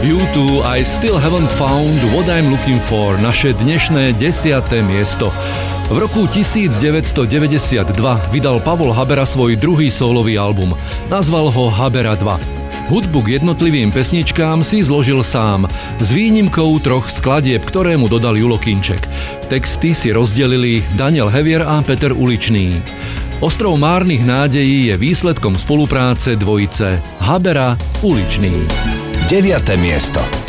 U2 I Still Haven't Found What I'm Looking For, naše dnešné 10. miesto. V roku 1992 vydal Pavol Habera svoj druhý sólový album. Nazval ho Habera 2. Hudbu k jednotlivým pesničkám si zložil sám, s výnimkou 3 skladieb, ktoré mu dodal Julo Kinček. Texty si rozdelili Daniel Hevier a Peter Uličný. Ostrov márnych nádejí je výsledkom spolupráce dvojice Habera-Uličný. 9. miesto.